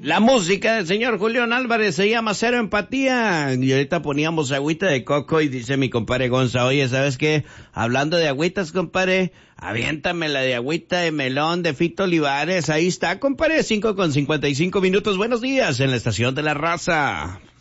La música del señor Julián Álvarez se llama Cero Empatía. Y ahorita poníamos agüita de coco y dice mi compadre Gonza, oye, ¿sabes qué? Hablando de agüitas, compadre, aviéntame la de agüita de melón de Fito Olivares. Ahí está, compadre, 5:55. Buenos días en la estación de la raza.